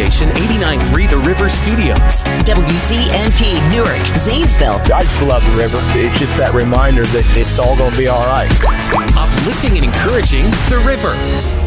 station 89.3 The River Studios. WCNP, Newark, Zanesville. I just love the river. It's just that reminder that it's all going to be all right. Uplifting and encouraging The River.